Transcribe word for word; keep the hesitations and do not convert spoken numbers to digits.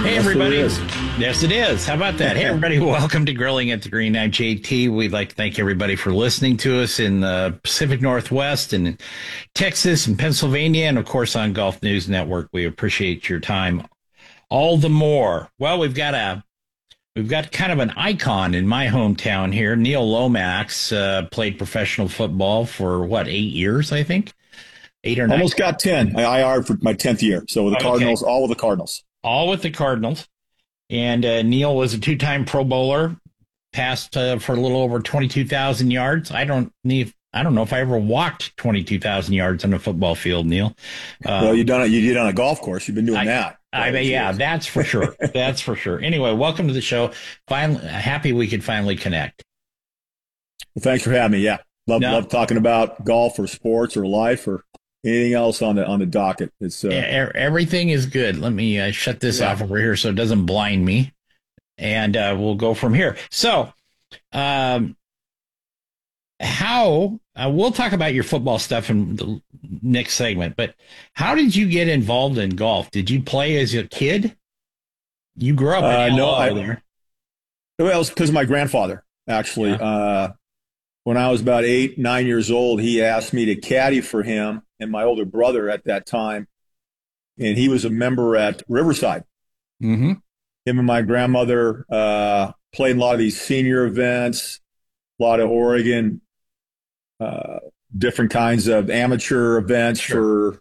Hey, Yes, there everybody. is. Yes, it is. How about that? Hey, everybody. Welcome to Grilling at the Green. I'm J T. We'd like to thank everybody for listening to us in the Pacific Northwest and in Texas and Pennsylvania, and of course on Golf News Network. We appreciate your time all the more. Well, we've got a we've got kind of an icon in my hometown here. Neil Lomax uh, played professional football for what, eight years, I think, eight or nine. Almost got ten. I I R'd for my tenth year. So with the Okay. Cardinals, all with the Cardinals. All with the Cardinals. And uh, Neil was a two-time Pro Bowler, passed uh, for a little over twenty-two thousand yards. I don't need. I don't know if I ever walked twenty-two thousand yards on a football field, Neil. Um, well, you done it. You did it on a golf course. You've been doing I, that. I, I yeah, that's for sure. That's for sure. Anyway, welcome to the show. Finally, happy we could finally connect. Well, thanks for having me. Yeah, love No. love talking about golf or sports or life or anything else on the on the docket. It's uh, E- Everything is good. Let me uh, shut this Yeah. off over here so it doesn't blind me, and uh, we'll go from here. So, um, how uh, we'll talk about your football stuff in the next segment, but how did you get involved in golf? Did you play as a kid? You grew up in Uh, no, L O I- there. well, it was because of my grandfather. Actually, Yeah. uh, when I was about eight, nine years old, he asked me to caddy for him and my older brother at that time, and he was a member at Riverside. Mm-hmm. Him and my grandmother uh, played in a lot of these senior events, a lot of Oregon, uh, different kinds of amateur events Sure. for